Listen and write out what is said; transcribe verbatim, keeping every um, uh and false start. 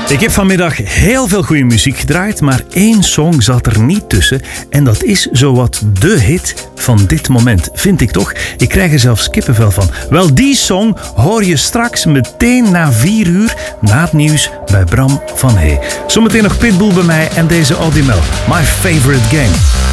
Ik heb vanmiddag heel veel goede muziek gedraaid, maar één song zat er niet tussen. En dat is zowat de hit van dit moment, vind ik toch? Ik krijg er zelfs kippenvel van. Wel, die song hoor je straks meteen na vier uur na het nieuws bij Bram van Hey. Zometeen nog Pitbull bij mij en deze Audimel, My Favorite Game.